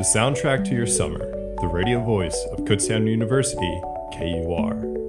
the soundtrack to your summer, the radio voice of Kutztown University, KUR.